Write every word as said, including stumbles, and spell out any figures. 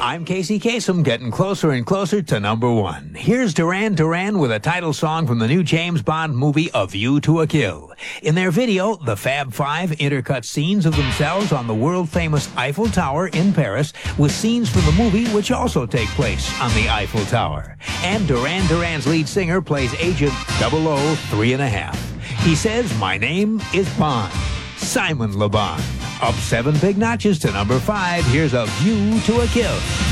I'm Casey Kasem, getting closer and closer to number one. Here's Duran Duran with a title song from the new James Bond movie, A View to a Kill. In their video, the Fab Five intercut scenes of themselves on the world-famous Eiffel Tower in Paris with scenes from the movie which also take place on the Eiffel Tower. And Duran Duran's lead singer plays Agent double oh three and a half. He says, "My name is Bond." Simon Le Bon. Up seven big notches to number five. Here's A View to a Kill.